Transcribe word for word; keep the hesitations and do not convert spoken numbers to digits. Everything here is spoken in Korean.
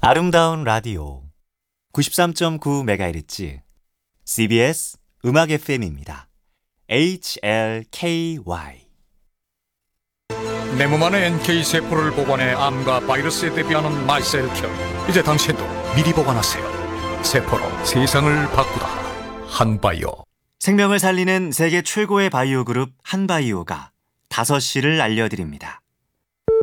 아름다운 라디오 구십삼 점 구 메가헤르츠 씨비에스 음악 에프엠입니다. 에이치엘케이와이 내 몸 안에 엔케이세포를 보관해 암과 바이러스에 대비하는 마이셀큐. 이제 당신도 미리 보관하세요. 세포로 세상을 바꾸다. 한바이오. 생명을 살리는 세계 최고의 바이오 그룹 한바이오가 다섯 시를 알려드립니다.